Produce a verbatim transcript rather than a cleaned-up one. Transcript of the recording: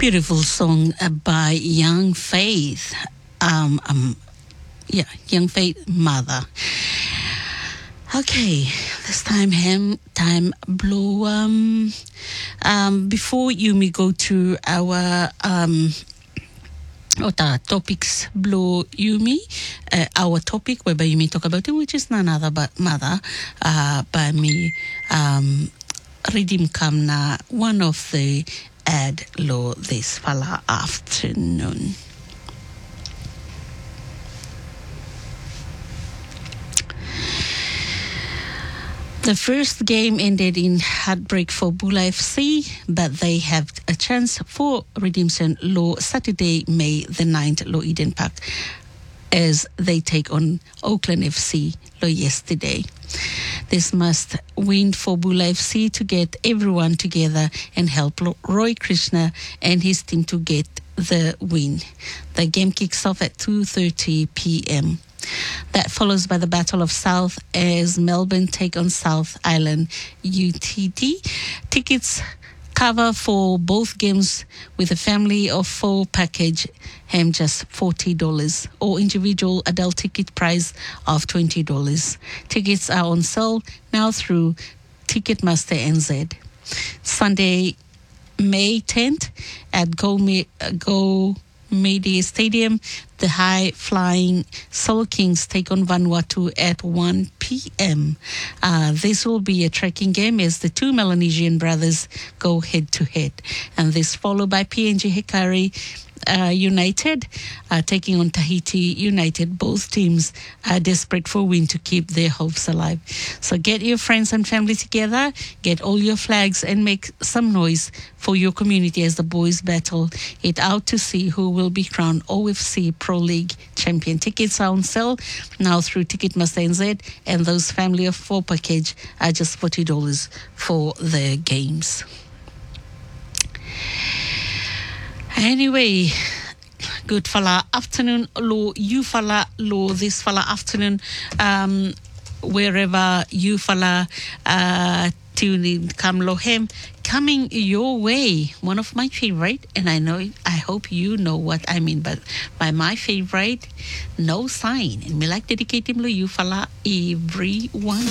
Beautiful song uh, by Young Faith. Um, um, yeah, Young Faith Mother. Okay, this time him time blow. Um, um, before you me go to our um. Ota topics blow Yumi, uh, our topic whereby you may talk about it, which is none other but mother, uh, by me, um, Redeem Kamna, one of the ad law this fala afternoon. The first game ended in heartbreak for Bula F C, but they have a chance for redemption law Saturday, May the ninth, Law Eden Park, as they take on Auckland F C law yesterday. This must win for Bula F C to get everyone together and help Roy Krishna and his team to get the win. The game kicks off at two thirty p.m. That follows by the Battle of South as Melbourne take on South Island U T T. Tickets cover for both games with a family of four package ham just forty dollars or individual adult ticket price of twenty dollars. Tickets are on sale now through Ticketmaster N Z. Sunday, May tenth at Go, Go Media Stadium, the high-flying Soul Kings take on Vanuatu at one p.m. Uh, this will be a tracking game as the two Melanesian brothers go head-to-head. And this followed by P N G Hikari uh, United uh, taking on Tahiti United. Both teams are desperate for a win to keep their hopes alive. So get your friends and family together, get all your flags and make some noise for your community as the boys battle it out to see who will be crowned O F C Pro League champion. Tickets are on sale now through Ticketmaster N Z, and those family of four package are just forty dollars for the games. Anyway, good fella afternoon, lo you fella, lo this fella afternoon, um, wherever you fella uh, tune in, come lo him, coming your way. One of my favorite, and I know, I hope you know what I mean, but by my favorite, No Sign. And me like dedicate him lo you fella, everyone.